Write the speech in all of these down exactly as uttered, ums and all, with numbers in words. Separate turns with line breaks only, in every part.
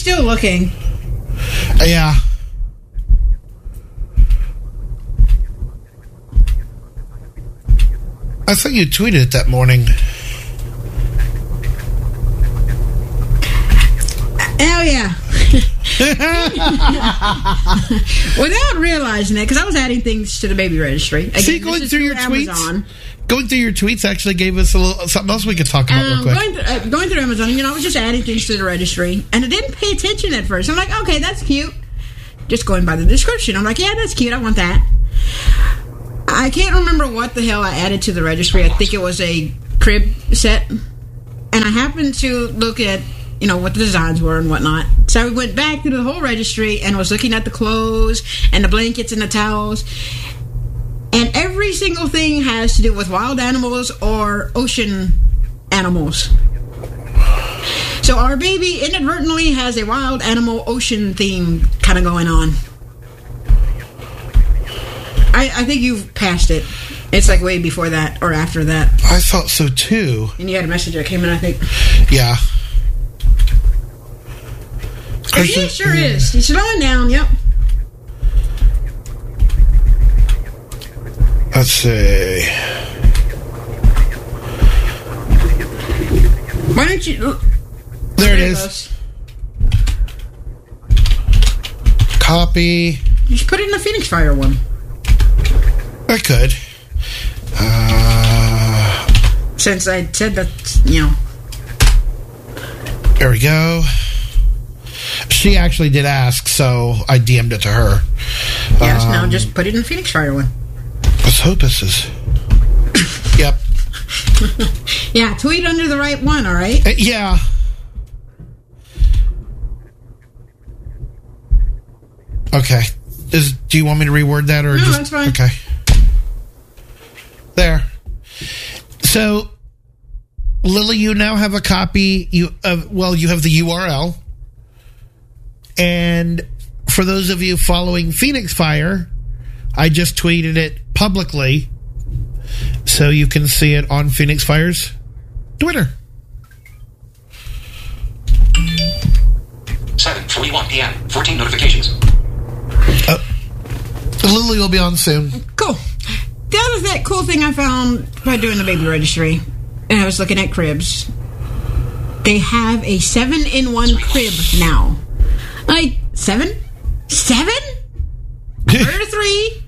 still looking.
Uh, yeah. I thought you tweeted it that morning.
Oh, yeah. Without realizing it, because I was adding things to the baby registry. Again,
See, going through your
Amazon.
tweets, going through your tweets actually gave us a little something else we could talk about
Um,
real quick.
going, th- uh, going through Amazon, you know, I was just adding things to the registry, and I didn't pay attention at first. I'm like, okay, that's cute. Just going by the description, I'm like, yeah, that's cute. I want that. I can't remember what the hell I added to the registry. I think it was a crib set, and I happened to look at, you know, what the designs were and whatnot. So I went back through the whole registry and was looking at the clothes and the blankets and the towels. And every single thing has to do with wild animals or ocean animals. So our baby inadvertently has a wild animal ocean theme kind of going on. I, I think you've passed it. It's like way before that or after that.
I thought so too.
And you had a message that came in, I think.
Yeah.
Oh, yeah, it sure is. He's slowing down, yep.
Let's see.
Why don't you...
There it is. Copy.
Just put it in the Phoenix Fire one.
I could. Uh,
Since I said that, you know.
There we go. She actually did ask, so I D M'd it to her.
Yes,
um,
now just put it in the Phoenix Fire one.
Let's hope this is... Yep.
Yeah, tweet under the right one, all right?
Uh, yeah. Okay. Is, do you want me to reword that? Or
No,
just,
that's fine.
Okay. There. So, Lily, you now have a copy. You of well, you have the U R L. And for those of you following Phoenix Fire, I just tweeted it publicly, so you can see it on Phoenix Fire's Twitter.
seven forty-one p.m. fourteen notifications.
Uh, Lily will be on soon.
Cool. The other that cool thing I found by doing the baby registry, and I was looking at cribs, they have a seven-in-one crib now. Like, seven? Seven? I heard of three.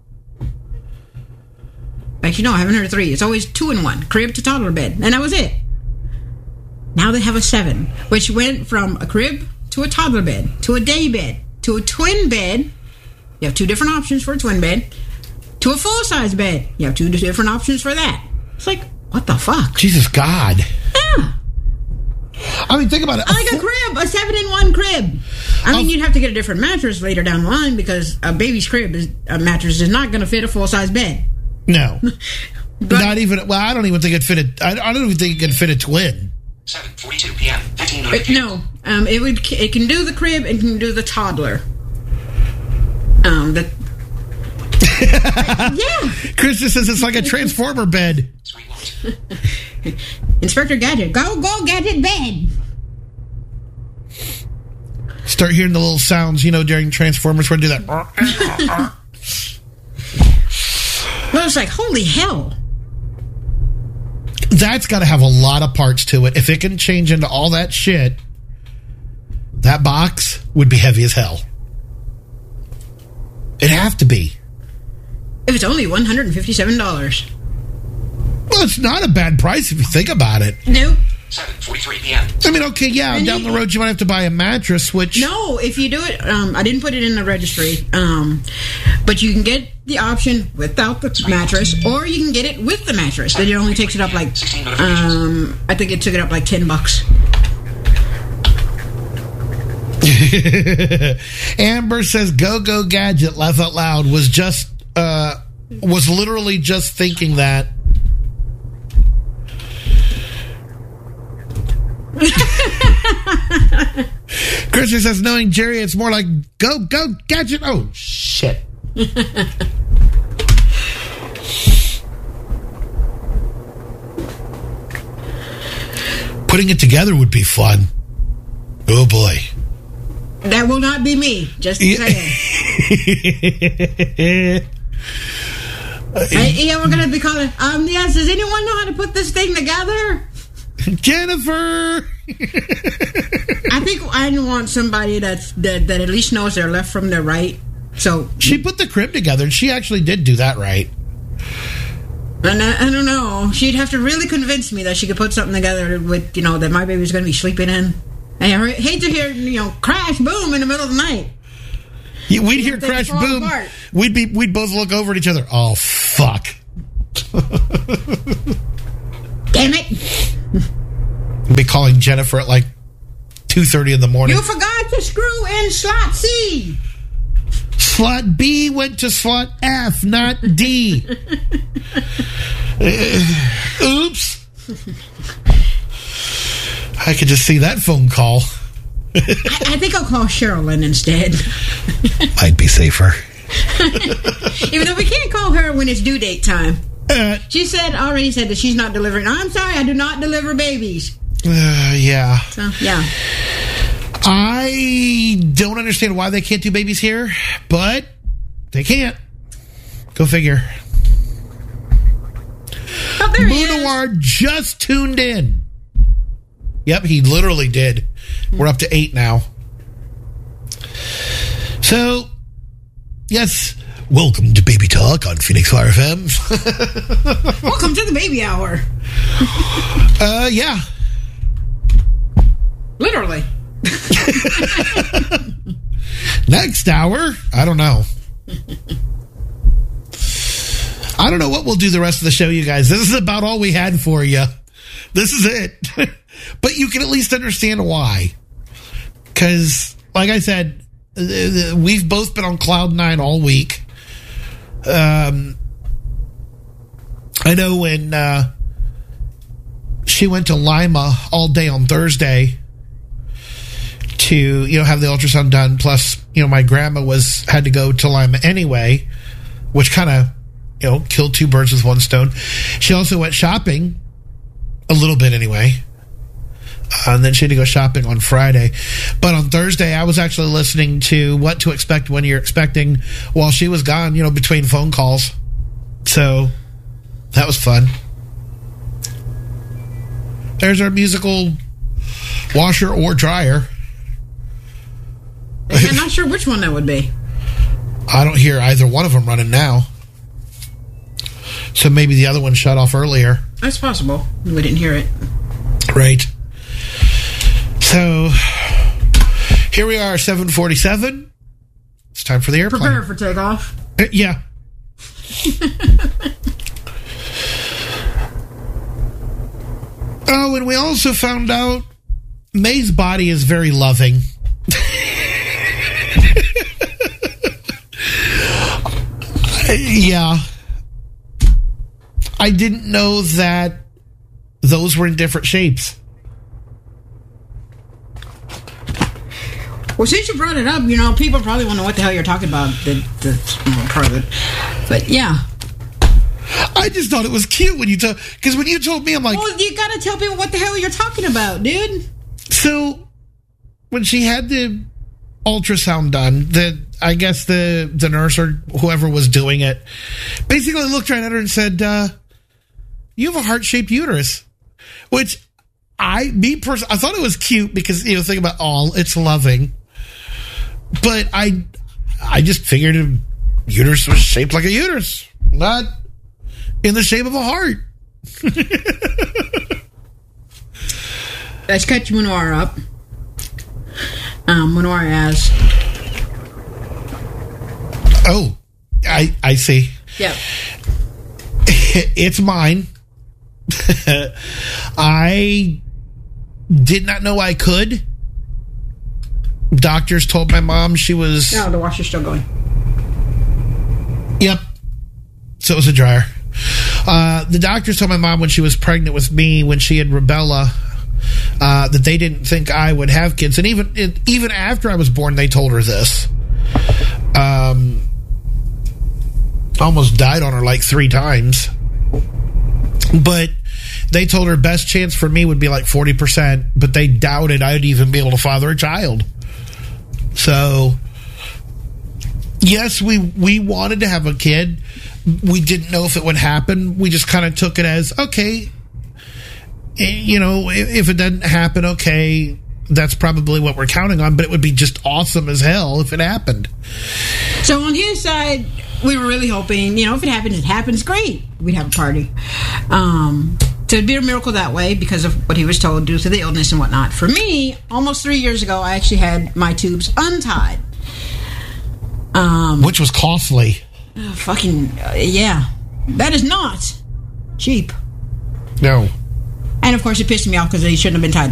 Actually, no, I haven't heard of three. It's always two in one. Crib to toddler bed. And that was it. Now they have a seven, which went from a crib to a toddler bed, to a day bed, to a twin bed. You have two different options for a twin bed. To a full-size bed. You have two different options for that. It's like, what the fuck?
Jesus God.
Yeah.
I mean, think about it.
Like a crib, a seven-in-one crib. I mean,
Um,
you'd have to get a different mattress later down the line because a baby's crib is a mattress is not going to fit a full-size bed.
No.
But-
Not even, well, I don't even think it fit a, I I don't even think it could fit a twin.
seven forty-two p.m. fifteen
It,
notifications.
no, um, it would. It can do the crib and can do the toddler. Um, the yeah.
Chris just says it's like a transformer bed.
Sweet Lord.
Inspector Gadget, go go Gadget bed.
Start hearing the little sounds, you know, during Transformers when do that.
Well, it's like holy hell.
That's got to have a lot of parts to it. If it can change into all that shit, that box would be heavy as hell. It'd have to be.
If it's only one hundred and fifty-seven dollars.
Well, it's not a bad price if you think about it.
Nope.
seven forty-three p.m.
I mean, okay, yeah,
And
down
you-
the road you might have to buy a mattress, which...
No, if you do it, um, I didn't put it in the registry, um, but you can get the option without the mattress, or you can get it with the mattress. Then it only takes it up like, um, I think it took it up like ten bucks.
Amber says, "Go go gadget." Laugh out loud. Was just uh, was literally just thinking that. Christian says, "Knowing Jerry, it's more like go go gadget." Oh shit! Putting it together would be fun. Oh boy.
That will not be me. Just saying. Hey, yeah, we're gonna be calling. Um, yes. Does anyone know how to put this thing together?
Jennifer.
I think I want somebody that's that, that at least knows their left from their right. So
she put the crib together, and she actually did do that right.
And I, I don't know. She'd have to really convince me that she could put something together with, you know, that my baby's going to be sleeping in. I hate to hear, you know, crash, boom in the middle of the night.
Yeah, we'd hear crash, boom.
Apart.
We'd be, we'd both look over at each other. Oh, fuck.
Damn it.
We'd be calling Jennifer at like two thirty in the morning.
You forgot to screw in slot C.
Slot B went to slot F, not D. uh, oops. I could just see that phone call.
I, I think I'll call Sherilyn instead.
Might be safer.
Even though we can't call her when it's due date time.
Uh,
she said, already said that she's not delivering. I'm sorry, I do not deliver babies.
Uh, yeah.
So, yeah.
I don't understand why they can't do babies here, but they can't. Go figure.
Oh, there he is.
Munawar just tuned in. Yep, he literally did. We're up to eight now. So, yes, welcome to Baby Talk on Phoenix Fire F M.
Welcome to the baby hour.
uh, yeah.
Literally.
Next hour, I don't know. I don't know what we'll do the rest of the show, you guys. This is about all we had for you. This is it. But you can at least understand why. Because, like I said, we've both been on cloud nine all week. Um, I know when uh, she went to Lima all day on Thursday to, you know, have the ultrasound done. Plus, you know, my grandma was had to go to Lima anyway, which kind of, you know, killed two birds with one stone. She also went shopping a little bit anyway. Uh, and then she had to go shopping on Friday. But on Thursday, I was actually listening to What to Expect When You're Expecting while she was gone, you know, between phone calls. So that was fun. There's our musical washer or dryer.
I'm not sure which one that would be.
I don't hear either one of them running now. So maybe the other one shut off earlier.
That's possible. We didn't hear it.
Right. So here we are, seven forty-seven. It's time for the airplane.
Prepare for takeoff.
Uh, yeah. Oh, and we also found out May's body is very loving. Yeah. I didn't know that those were in different shapes.
Well, since you brought it up, you know, people probably want to know what the hell you're talking about. The, the you know, part of it. But, yeah.
I just thought it was cute when you told... Because when you told me, I'm like...
Well, you got to tell people what the hell you're talking about, dude.
So, when she had the ultrasound done, the I guess the, the nurse or whoever was doing it basically looked right at her and said, uh, you have a heart-shaped uterus. Which, I, me personally, I thought it was cute because, you know, think about all, it's loving. But I, I just figured a uterus was shaped like a uterus, not in the shape of a heart.
Let's catch Munawar up. Um, Munawar asks.
Oh, I I see.
Yeah.
It's mine. I did not know I could. Doctors told my mom she was...
No, the washer's still going.
Yep. So it was a dryer. Uh, the doctors told my mom when she was pregnant with me, when she had rubella, uh, that they didn't think I would have kids. And even it, even after I was born, they told her this. Um, almost died on her like three times. But they told her best chance for me would be like forty percent, but they doubted I'd even be able to father a child. So, yes, we, we wanted to have a kid. We didn't know if it would happen. We just kind of took it as, okay, you know, if it doesn't happen, okay, that's probably what we're counting on, but it would be just awesome as hell if it happened.
So on his side, we were really hoping, you know, if it happens, it happens, great. We'd have a party. Um, so it'd be a miracle that way because of what he was told due to the illness and whatnot. For me, almost three years ago, I actually had my tubes untied. Um,
Which was costly.
uh, fucking, uh, yeah. That is not cheap.
No.
And of course, it pissed me off because they shouldn't have been tied